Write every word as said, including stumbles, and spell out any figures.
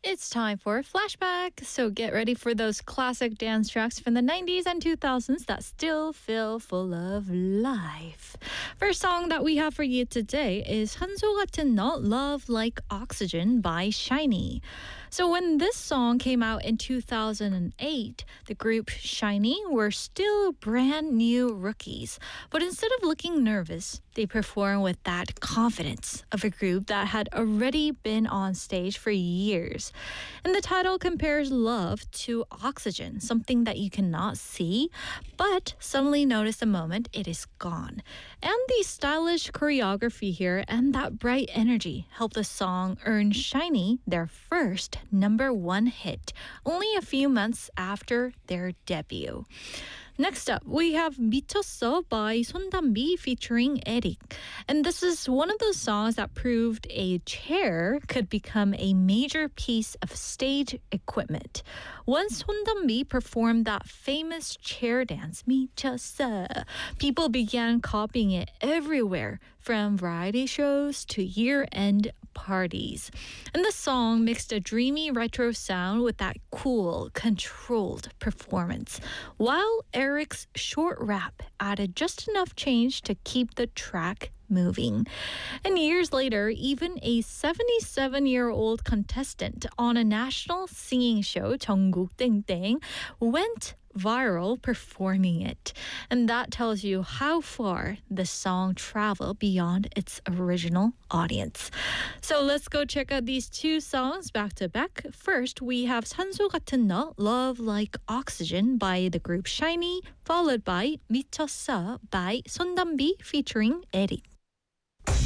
It's time for a flashback, so get ready for those classic dance tracks from the nineties and two thousands that still feel full of life. First song that we have for you today is 한소 같은 너, Love Like Oxygen by SHINee. So when this song came out in two thousand eight, the group SHINee were still brand new rookies. But instead of looking nervous, they performed with that confidence of a group that had already been on stage for years. And the title compares love to oxygen, something that you cannot see, but suddenly notice the moment it is gone. And the stylish choreography here and that bright energy helped the song earn SHINee their first number one hit, only a few months after their debut. Next up, we have 미쳤어 by 손담비 featuring Eric. And this is one of those songs that proved a chair could become a major piece of stage equipment. Once 손담비 performed that famous chair dance, 미쳤어, people began copying it everywhere, from variety shows to year-end parties. And the song mixed a dreamy retro sound with that cool, controlled performance, while Eric's short rap added just enough change to keep the track moving. And years later, even a seventy-seven-year-old contestant on a national singing show, 전국 땡땡, went viral performing it. And that tells you how far the song traveled beyond its original audience. So let's go check out these two songs back to back. First, we have 산소 같은 너, Love Like Oxygen by the group SHINee, followed by 미쳤어 by 손담비 featuring Eric.